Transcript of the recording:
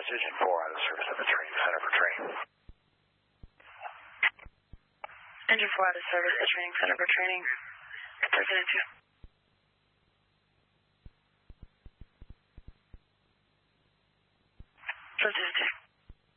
Precision 4 out of service at the training center for training. Engine 4 out of service at the training center for training. President 2. President 2.